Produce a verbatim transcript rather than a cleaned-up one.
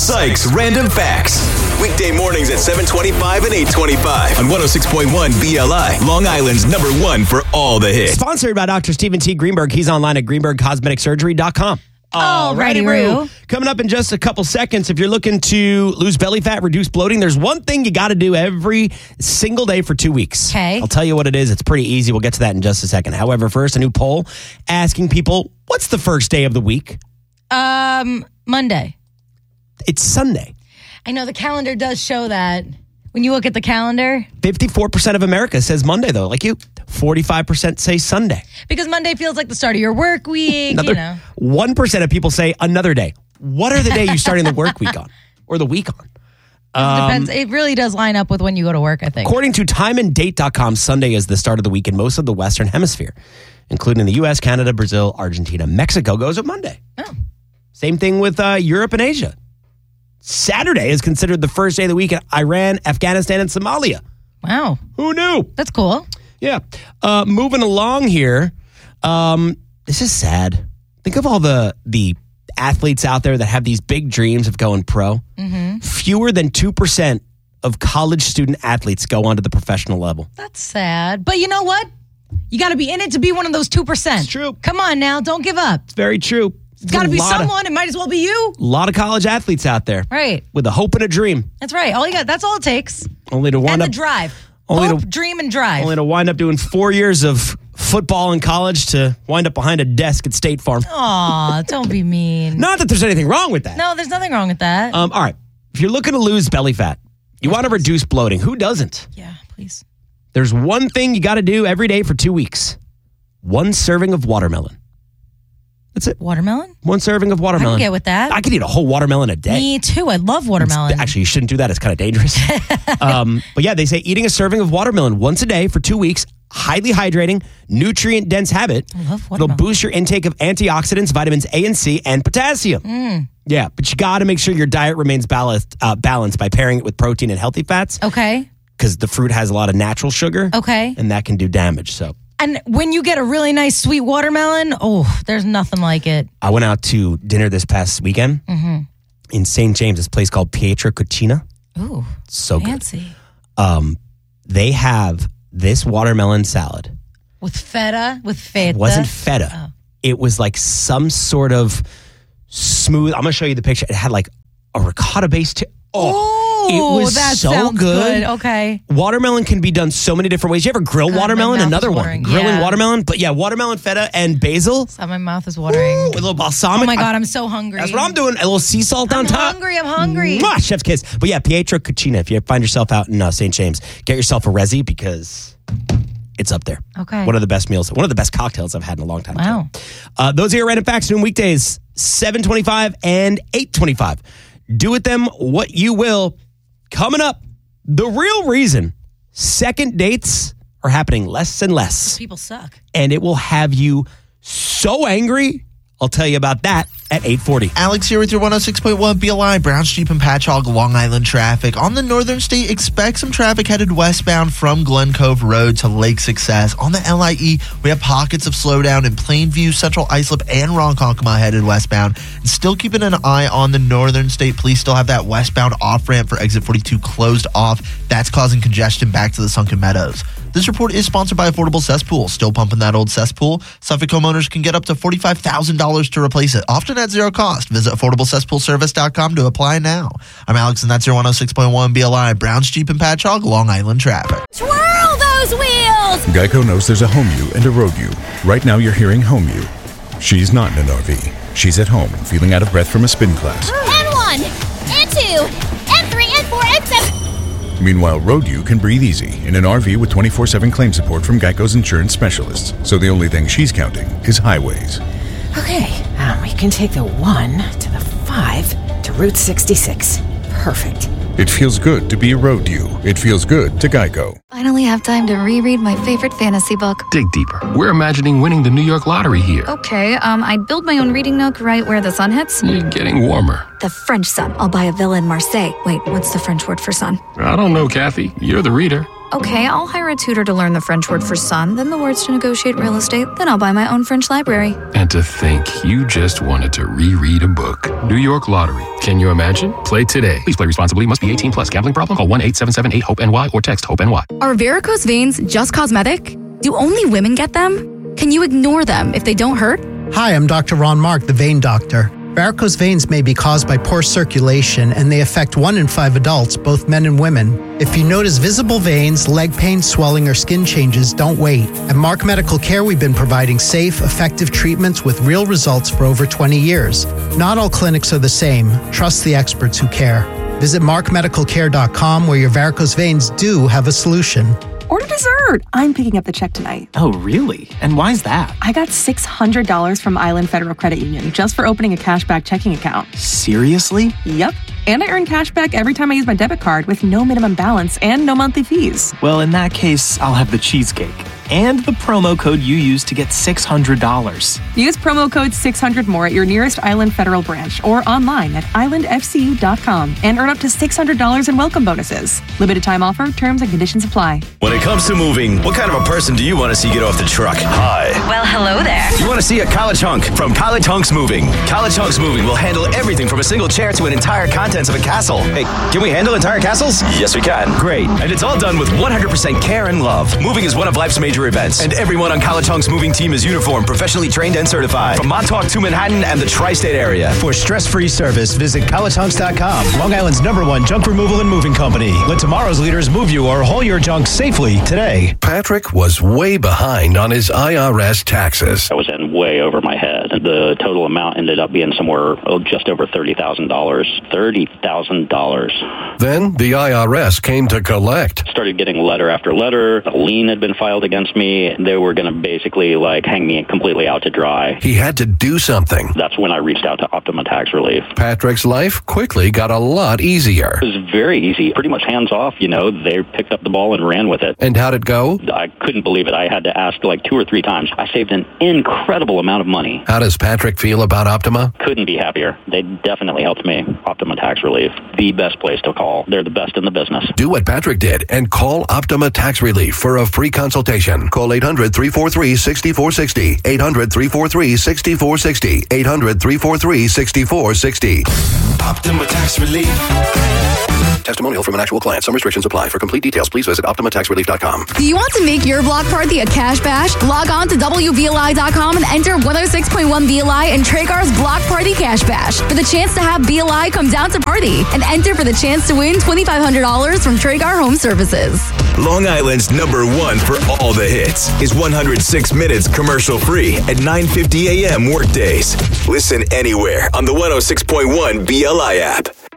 Sykes Random Facts. Weekday mornings at seven twenty-five and eight twenty-five on one oh six point one B L I, Long Island's number one for all the hits. Sponsored by Doctor Stephen T. Greenberg. He's online at greenberg cosmetic surgery dot com. Oh, righty Roo. Coming up in just a couple seconds, if you're looking to lose belly fat, reduce bloating, there's one thing you got to do every single day for two weeks. Okay. I'll tell you what it is. It's pretty easy. We'll get to that in just a second. However, first, a new poll asking people, what's the first day of the week? Um, Monday. It's Sunday. I know the calendar does show that. When you look at the calendar. fifty-four percent of America says Monday, though, like you. forty-five percent say Sunday. Because Monday feels like the start of your work week, Another, you know. one percent of people say another day. What are the day you're starting the work week on? Or the week on? Um, Depends. It really does line up with when you go to work, I think. According to time and date dot com, Sunday is the start of the week in most of the Western Hemisphere, including the U S, Canada, Brazil, Argentina. Mexico goes with Monday. Oh. Same thing with uh, Europe and Asia. Saturday is considered the first day of the week in Iran, Afghanistan, and Somalia. Wow. Who knew? That's cool. Yeah. Uh, moving along here. Um, this is sad. Think of all the the athletes out there that have these big dreams of going pro. Mm-hmm. Fewer than two percent of college student athletes go on to the professional level. That's sad. But you know what? You got to be in it to be one of those two percent. It's true. Come on now. Don't give up. It's very true. It's got to be someone. Of, it might as well be you. A lot of college athletes out there. Right. With a hope and a dream. That's right. All you got. That's all it takes. Only to wind and up. And the drive. Only Hope, to, dream, and drive. Only to wind up doing four years of football in college to wind up behind a desk at State Farm. Aw, don't be mean. Not that there's anything wrong with that. No, there's nothing wrong with that. Um, all right. If you're looking to lose belly fat, you want to reduce bloating. Who doesn't? Yeah, please. There's one thing you got to do every day for two weeks. One serving of watermelon. That's it. Watermelon? One serving of watermelon. I can get with that. I could eat a whole watermelon a day. Me too. I love watermelon. It's, actually, you shouldn't do that. It's kind of dangerous. um, but yeah, they say eating a serving of watermelon once a day for two weeks, highly hydrating, nutrient-dense habit. I love watermelon. It'll boost your intake of antioxidants, vitamins A and C, and potassium. Mm. Yeah, but you got to make sure your diet remains balanced, uh, balanced by pairing it with protein and healthy fats. Okay. Because the fruit has a lot of natural sugar. Okay. And that can do damage, so... And when you get a really nice sweet watermelon, oh, there's nothing like it. I went out to dinner this past weekend mm-hmm. in Saint James, this place called Pietro Cucina. Ooh, so fancy. good. Um, they have this watermelon salad. With feta? With feta? It wasn't feta. Oh. It was like some sort of smooth, I'm going to show you the picture. It had like a ricotta base. T- oh. It was that so sounds good. good. Okay. Watermelon can be done so many different ways. You ever grill God, watermelon? my mouth Another is one. watering. Grilling Yeah. watermelon. But yeah, watermelon, feta, and basil. So my mouth is watering. Ooh, with a little balsamic. Oh my God, I'm so hungry. That's what I'm doing. A little sea salt on I'm top. hungry. I'm hungry. Mwah, chef's kiss. But yeah, Pietro Cucina. If you find yourself out in uh, Saint James, get yourself a Resi because it's up there. Okay. One of the best meals. One of the best cocktails I've had in a long time. Wow. Too. Uh, those are your random facts. Noon weekdays, seven twenty-five and eight twenty-five. Do with them what you will. Coming up, the real reason second dates are happening less and less. People suck. And it will have you so angry. I'll tell you about that at eight forty. Alex here with your one oh six point one B L I, Browns, Jeep, and Patchogue, Long Island traffic. On the Northern State, expect some traffic headed westbound from Glen Cove Road to Lake Success. On the L I E, we have pockets of slowdown in Plainview, Central Islip, and Ronkonkoma headed westbound. And still keeping an eye on the Northern State. Police still have that westbound off-ramp for exit forty-two closed off. That's causing congestion back to the Sunken Meadows. This report is sponsored by Affordable Cesspool. Still pumping that old cesspool? Suffolk homeowners can get up to forty-five thousand dollars to replace it, often at zero cost. Visit affordable cesspool service dot com to apply now. I'm Alex, and that's your one oh six point one B L I, Browns, Jeep, and Patchogue, Long Island traffic. Twirl those wheels! Geico knows there's a home you and a road you. Right now you're hearing home you. She's not in an R V. She's at home and feeling out of breath from a spin class. And one, and two, and three, and four, and seven. Meanwhile, Road U can breathe easy in an R V with twenty-four seven claim support from Geico's insurance specialists. So the only thing she's counting is highways. Okay, um, we can take the one to the five to Route sixty-six. Perfect. It feels good to be a Road U. It feels good to Geico. Finally have time to reread my favorite fantasy book. Dig deeper. We're imagining winning the New York lottery here. Okay, um, I'd build my own reading nook right where the sun hits. It's getting warmer. The French sun. I'll buy a villa in Marseille. Wait, what's the French word for sun? I don't know, Kathy. You're the reader. Okay, I'll hire a tutor to learn the French word for son, then the words to negotiate real estate, then I'll buy my own French library. And to think you just wanted to reread a book. New York Lottery. Can you imagine? Play today. Please play responsibly. Must be eighteen plus. Gambling problem? Call one eight seven seven eight hope N Y or text HOPE-NY. Are varicose veins just cosmetic? Do only women get them? Can you ignore them if they don't hurt? Hi, I'm Doctor Ron Mark, the vein doctor. Varicose veins may be caused by poor circulation, and they affect one in five adults, both men and women. If you notice visible veins, leg pain, swelling, or skin changes, don't wait. At Mark Medical Care, we've been providing safe, effective treatments with real results for over twenty years. Not all clinics are the same. Trust the experts who care. Visit mark medical care dot com, where your varicose veins do have a solution. Order dessert. I'm picking up the check tonight. Oh, really? And why's that? I got six hundred dollars from Island Federal Credit Union just for opening a cashback checking account. Seriously? Yep. And I earn cashback every time I use my debit card with no minimum balance and no monthly fees. Well, in that case, I'll have the cheesecake. And the promo code you use to get six hundred dollars. Use promo code six hundred more at your nearest Island Federal branch or online at island f c u dot com and earn up to six hundred dollars in welcome bonuses. Limited time offer, terms and conditions apply. When it comes to moving, what kind of a person do you want to see get off the truck? Hi. Well, hello there. You want to see a college hunk from College Hunks Moving. College Hunks Moving will handle everything from a single chair to an entire contents of a castle. Hey, can we handle entire castles? Yes, we can. Great. And it's all done with one hundred percent care and love. Moving is one of life's major events, and everyone on College Hunks Moving team is uniformed, professionally trained, and certified. From Montauk to Manhattan and the tri-state area. For stress-free service, visit college hunks dot com. Long Island's number one junk removal and moving company. Let tomorrow's leaders move you or haul your junk safely today. Patrick was way behind on his I R S taxes. I was in way over my head. The total amount ended up being somewhere oh, just over thirty thousand dollars. thirty thousand dollars. Then the I R S came to collect. Started getting letter after letter. A lien had been filed against me. They were going to basically like hang me completely out to dry. He had to do something. That's when I reached out to Optima Tax Relief. Patrick's life quickly got a lot easier. It was very easy. Pretty much hands off, you know. They picked up the ball and ran with it. And how'd it go? I couldn't believe it. I had to ask like two or three times. I saved an incredible amount of money. How does Patrick feel about Optima? Couldn't be happier. They definitely helped me. Optima Tax Relief, the best place to call. They're the best in the business. Do what Patrick did and call Optima Tax Relief for a free consultation. Call eight hundred, three four three, six four six zero. eight hundred, three four three, six four six zero. eight hundred, three four three, six four six zero. Optima Tax Relief. Testimonial from an actual client. Some restrictions apply. For complete details, please visit optima tax relief dot com. Do you want to make your block party a cash bash? Log on to W V L I dot com and enter one oh six point one B L I and Traeger's Block Party Cash Bash for the chance to have B L I come down to party and enter for the chance to win twenty-five hundred dollars from Traeger Home Services. Long Island's number one for all the hits is one hundred six minutes commercial free at nine fifty a.m. workdays. Listen anywhere on the one oh six point one B L I app.